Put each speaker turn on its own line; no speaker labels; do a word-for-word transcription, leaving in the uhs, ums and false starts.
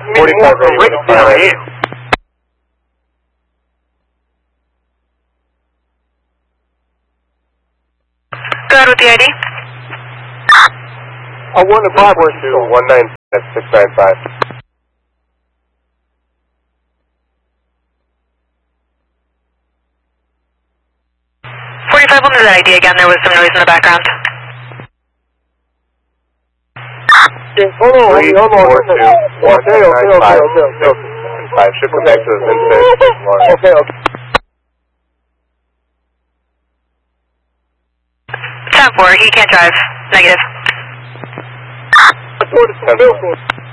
forty-five ready.
Down you.
Go ahead with the I D.
I one to five one two one nine six nine five.
forty-five, we'll do that I D again. There was some noise in the background.
Hold on, hold on, hold on. Okay, okay, okay, okay, okay. Five, ship connectors in phase. Okay, okay.
ten four, he can't drive. Negative.
ten four.